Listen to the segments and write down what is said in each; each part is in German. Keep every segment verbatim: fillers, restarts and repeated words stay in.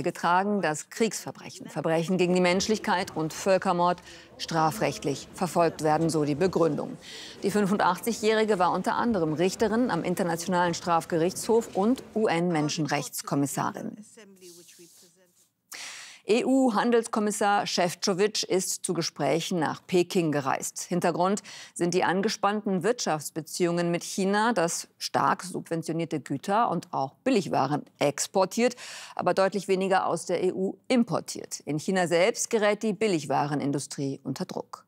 beigetragen, dass Kriegsverbrechen, Verbrechen gegen die Menschlichkeit und Völkermord strafrechtlich verfolgt werden, so die Begründung. Die fünfundachtzigjährige war unter anderem Richterin am Internationalen Strafgerichtshof und U N-Menschenrechtskommissarin. E U-Handelskommissar Šefčovič ist zu Gesprächen nach Peking gereist. Hintergrund sind die angespannten Wirtschaftsbeziehungen mit China, das stark subventionierte Güter und auch Billigwaren exportiert, aber deutlich weniger aus der E U importiert. In China selbst gerät die Billigwarenindustrie unter Druck.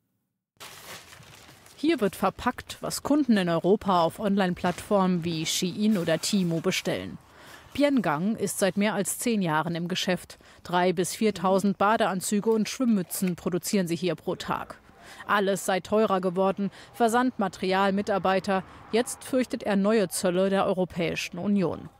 Hier wird verpackt, was Kunden in Europa auf Online-Plattformen wie Shein oder Temu bestellen. Biengang ist seit mehr als zehn Jahren im Geschäft. Dreitausend bis viertausend Badeanzüge und Schwimmmützen produzieren sie hier pro Tag. Alles sei teurer geworden, Versand, Material, Mitarbeiter. Jetzt fürchtet er neue Zölle der Europäischen Union.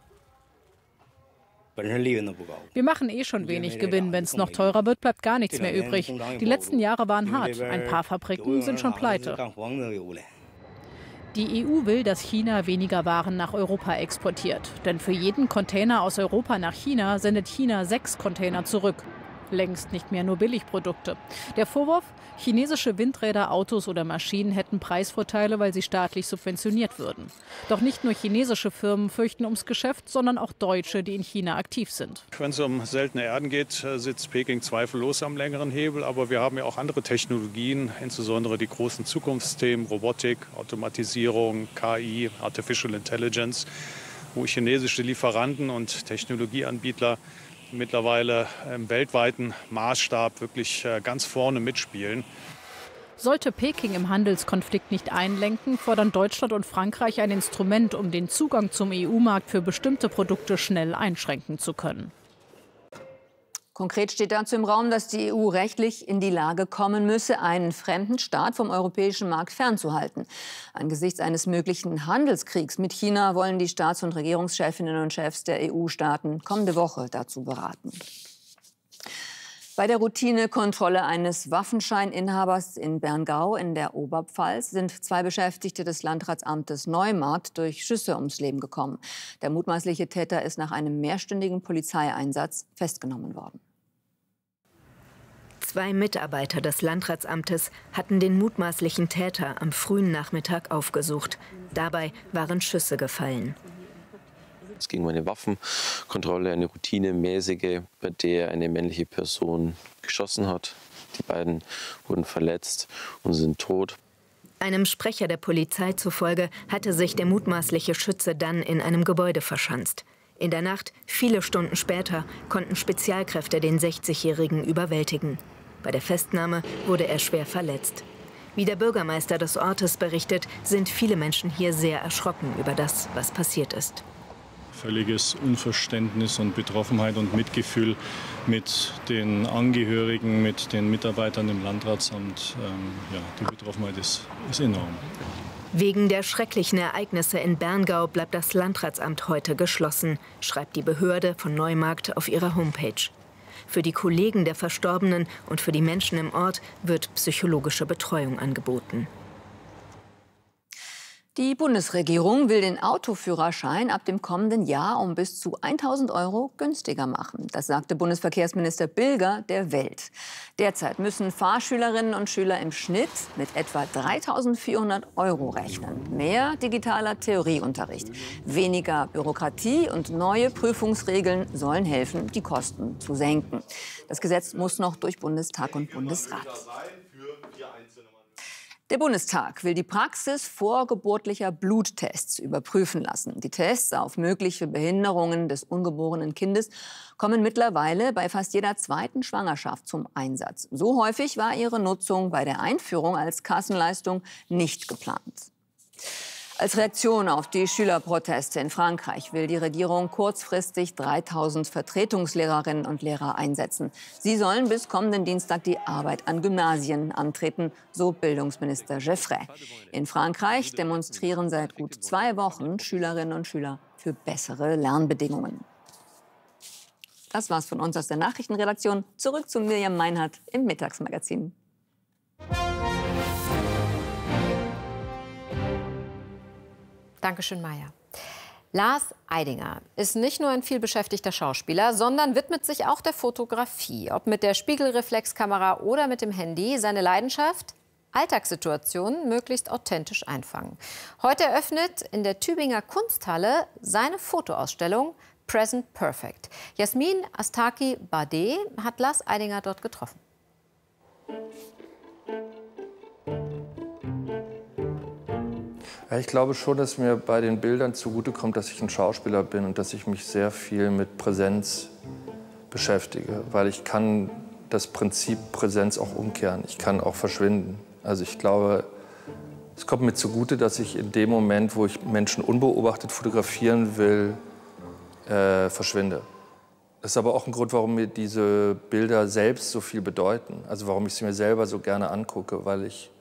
Wir machen eh schon wenig Gewinn. Wenn es noch teurer wird, bleibt gar nichts mehr übrig. Die letzten Jahre waren hart. Ein paar Fabriken sind schon pleite. Die E U will, dass China weniger Waren nach Europa exportiert. Denn für jeden Container aus Europa nach China sendet China sechs Container zurück. Längst nicht mehr nur Billigprodukte. Der Vorwurf, chinesische Windräder, Autos oder Maschinen hätten Preisvorteile, weil sie staatlich subventioniert würden. Doch nicht nur chinesische Firmen fürchten ums Geschäft, sondern auch deutsche, die in China aktiv sind. Wenn es um seltene Erden geht, sitzt Peking zweifellos am längeren Hebel. Aber wir haben ja auch andere Technologien, insbesondere die großen Zukunftsthemen, Robotik, Automatisierung, K I, Artificial Intelligence, wo chinesische Lieferanten und Technologieanbieter mittlerweile im weltweiten Maßstab wirklich ganz vorne mitspielen. Sollte Peking im Handelskonflikt nicht einlenken, fordern Deutschland und Frankreich ein Instrument, um den Zugang zum E U-Markt für bestimmte Produkte schnell einschränken zu können. Konkret steht dazu im Raum, dass die E U rechtlich in die Lage kommen müsse, einen fremden Staat vom europäischen Markt fernzuhalten. Angesichts eines möglichen Handelskriegs mit China wollen die Staats- und Regierungschefinnen und Chefs der E U-Staaten kommende Woche dazu beraten. Bei der Routinekontrolle eines Waffenscheininhabers in Berngau in der Oberpfalz sind zwei Beschäftigte des Landratsamtes Neumarkt durch Schüsse ums Leben gekommen. Der mutmaßliche Täter ist nach einem mehrstündigen Polizeieinsatz festgenommen worden. Zwei Mitarbeiter des Landratsamtes hatten den mutmaßlichen Täter am frühen Nachmittag aufgesucht. Dabei waren Schüsse gefallen. Es ging um eine Waffenkontrolle, eine routinemäßige, bei der eine männliche Person geschossen hat. Die beiden wurden verletzt und sind tot. Einem Sprecher der Polizei zufolge hatte sich der mutmaßliche Schütze dann in einem Gebäude verschanzt. In der Nacht, viele Stunden später, konnten Spezialkräfte den sechzigjährigen überwältigen. Bei der Festnahme wurde er schwer verletzt. Wie der Bürgermeister des Ortes berichtet, sind viele Menschen hier sehr erschrocken über das, was passiert ist. Völliges Unverständnis und Betroffenheit und Mitgefühl mit den Angehörigen, mit den Mitarbeitern im Landratsamt. Ähm, ja, die Betroffenheit ist, ist enorm. Wegen der schrecklichen Ereignisse in Berngau bleibt das Landratsamt heute geschlossen, schreibt die Behörde von Neumarkt auf ihrer Homepage. Für die Kollegen der Verstorbenen und für die Menschen im Ort wird psychologische Betreuung angeboten. Die Bundesregierung will den Autoführerschein ab dem kommenden Jahr um bis zu tausend Euro günstiger machen. Das sagte Bundesverkehrsminister Bilger der Welt. Derzeit müssen Fahrschülerinnen und Schüler im Schnitt mit etwa dreitausendvierhundert Euro rechnen. Mehr digitaler Theorieunterricht, weniger Bürokratie und neue Prüfungsregeln sollen helfen, die Kosten zu senken. Das Gesetz muss noch durch Bundestag und Bundesrat. Der Bundestag will die Praxis vorgeburtlicher Bluttests überprüfen lassen. Die Tests auf mögliche Behinderungen des ungeborenen Kindes kommen mittlerweile bei fast jeder zweiten Schwangerschaft zum Einsatz. So häufig war ihre Nutzung bei der Einführung als Kassenleistung nicht geplant. Als Reaktion auf die Schülerproteste in Frankreich will die Regierung kurzfristig dreitausend Vertretungslehrerinnen und Lehrer einsetzen. Sie sollen bis kommenden Dienstag die Arbeit an Gymnasien antreten, so Bildungsminister Geffray. In Frankreich demonstrieren seit gut zwei Wochen Schülerinnen und Schüler für bessere Lernbedingungen. Das war's von uns aus der Nachrichtenredaktion. Zurück zu Mirjam Meinhardt im Mittagsmagazin. Dankeschön, Maja. Lars Eidinger ist nicht nur ein vielbeschäftigter Schauspieler, sondern widmet sich auch der Fotografie. Ob mit der Spiegelreflexkamera oder mit dem Handy, seine Leidenschaft? Alltagssituationen möglichst authentisch einfangen. Heute eröffnet in der Tübinger Kunsthalle seine Fotoausstellung Present Perfect. Jasmin Astaki-Badeh hat Lars Eidinger dort getroffen. Ja, ich glaube schon, dass mir bei den Bildern zugutekommt, dass ich ein Schauspieler bin und dass ich mich sehr viel mit Präsenz beschäftige. Weil ich kann das Prinzip Präsenz auch umkehren. Ich kann auch verschwinden. Also ich glaube, es kommt mir zugute, dass ich in dem Moment, wo ich Menschen unbeobachtet fotografieren will, äh, verschwinde. Das ist aber auch ein Grund, warum mir diese Bilder selbst so viel bedeuten. Also warum ich sie mir selber so gerne angucke, weil ich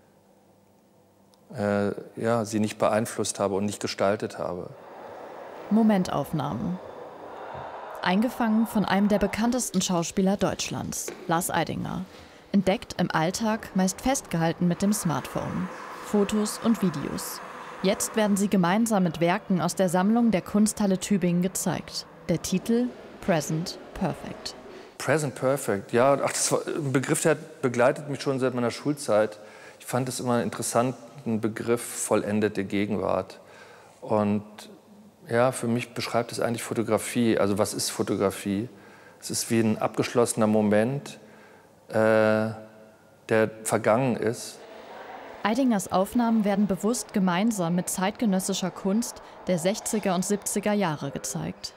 Äh, ja, sie nicht beeinflusst habe und nicht gestaltet habe. Momentaufnahmen. Eingefangen von einem der bekanntesten Schauspieler Deutschlands, Lars Eidinger. Entdeckt im Alltag, meist festgehalten mit dem Smartphone. Fotos und Videos. Jetzt werden sie gemeinsam mit Werken aus der Sammlung der Kunsthalle Tübingen gezeigt. Der Titel Present Perfect. Present Perfect, ja, ach, das war ein Begriff, der begleitet mich schon seit meiner Schulzeit. Ich fand es immer interessant, ein Begriff vollendete Gegenwart. Und ja, für mich beschreibt es eigentlich Fotografie. Also was ist Fotografie? Es ist wie ein abgeschlossener Moment, äh, der vergangen ist. Eidingers Aufnahmen werden bewusst gemeinsam mit zeitgenössischer Kunst der sechziger und siebziger Jahre gezeigt.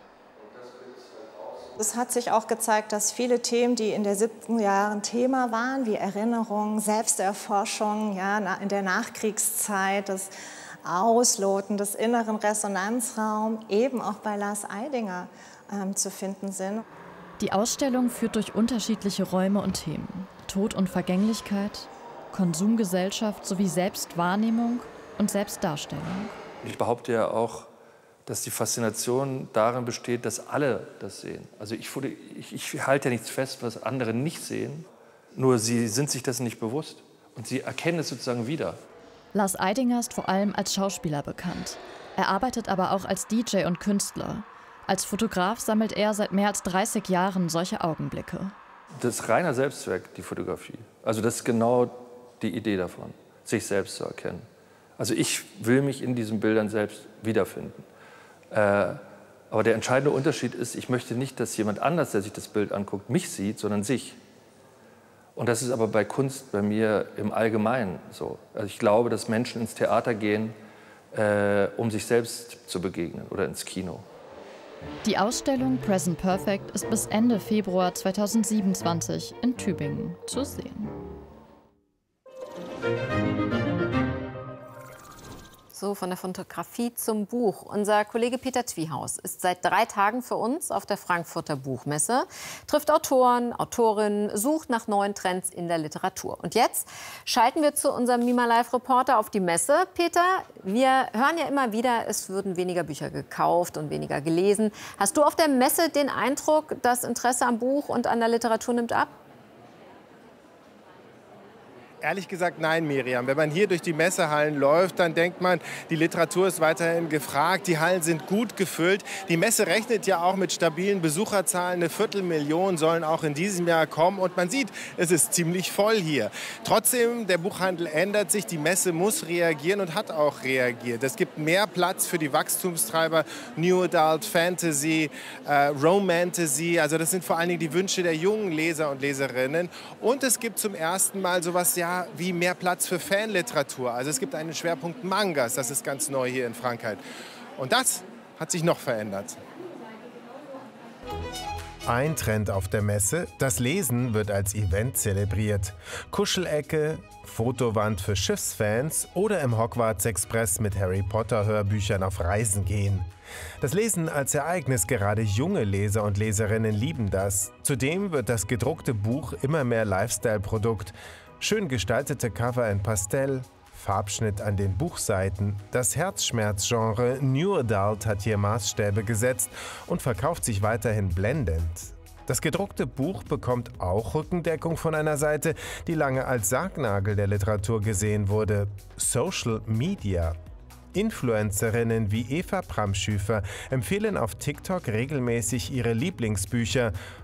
Es hat sich auch gezeigt, dass viele Themen, die in den siebziger Jahren Thema waren, wie Erinnerung, Selbsterforschung, ja, in der Nachkriegszeit, das Ausloten des inneren Resonanzraums, eben auch bei Lars Eidinger ähm, zu finden sind. Die Ausstellung führt durch unterschiedliche Räume und Themen. Tod und Vergänglichkeit, Konsumgesellschaft sowie Selbstwahrnehmung und Selbstdarstellung. Ich behaupte ja auch, dass die Faszination darin besteht, dass alle das sehen. Also ich, ich, ich halte ja nichts fest, was andere nicht sehen, nur sie sind sich dessen nicht bewusst und sie erkennen es sozusagen wieder. Lars Eidinger ist vor allem als Schauspieler bekannt. Er arbeitet aber auch als D J und Künstler. Als Fotograf sammelt er seit mehr als dreißig Jahren solche Augenblicke. Das ist reiner Selbstzweck, die Fotografie. Also das ist genau die Idee davon, sich selbst zu erkennen. Also ich will mich in diesen Bildern selbst wiederfinden. Äh, aber der entscheidende Unterschied ist, ich möchte nicht, dass jemand anders, der sich das Bild anguckt, mich sieht, sondern sich. Und das ist aber bei Kunst bei mir im Allgemeinen so. Also ich glaube, dass Menschen ins Theater gehen, äh, um sich selbst zu begegnen oder ins Kino. Die Ausstellung Present Perfect ist bis Ende Februar zweitausendsiebenundzwanzig in Tübingen zu sehen. So, von der Fotografie zum Buch. Unser Kollege Peter Twiehaus ist seit drei Tagen für uns auf der Frankfurter Buchmesse, trifft Autoren, Autorinnen, sucht nach neuen Trends in der Literatur. Und jetzt schalten wir zu unserem Mima Live-Reporter auf die Messe. Peter, wir hören ja immer wieder, es würden weniger Bücher gekauft und weniger gelesen. Hast du auf der Messe den Eindruck, das Interesse am Buch und an der Literatur nimmt ab? Ehrlich gesagt, nein, Miriam. Wenn man hier durch die Messehallen läuft, dann denkt man, die Literatur ist weiterhin gefragt, die Hallen sind gut gefüllt. Die Messe rechnet ja auch mit stabilen Besucherzahlen. Eine Viertelmillion sollen auch in diesem Jahr kommen. Und man sieht, es ist ziemlich voll hier. Trotzdem, der Buchhandel ändert sich, die Messe muss reagieren und hat auch reagiert. Es gibt mehr Platz für die Wachstumstreiber New Adult, Fantasy, äh, Romantasy. Also das sind vor allen Dingen die Wünsche der jungen Leser und Leserinnen. Und es gibt zum ersten Mal sowas, ja, wie mehr Platz für Fanliteratur. Also es gibt einen Schwerpunkt Mangas, das ist ganz neu hier in Frankreich. Und das hat sich noch verändert. Ein Trend auf der Messe, das Lesen wird als Event zelebriert. Kuschelecke, Fotowand für Schiffsfans oder im Hogwarts Express mit Harry Potter Hörbüchern auf Reisen gehen. Das Lesen als Ereignis, gerade junge Leser und Leserinnen lieben das. Zudem wird das gedruckte Buch immer mehr Lifestyle-Produkt. Schön gestaltete Cover in Pastell, Farbschnitt an den Buchseiten. Das Herzschmerzgenre New Adult hat hier Maßstäbe gesetzt und verkauft sich weiterhin blendend. Das gedruckte Buch bekommt auch Rückendeckung von einer Seite, die lange als Sargnagel der Literatur gesehen wurde: Social Media. Influencerinnen wie Eva Bramschüfer empfehlen auf TikTok regelmäßig ihre Lieblingsbücher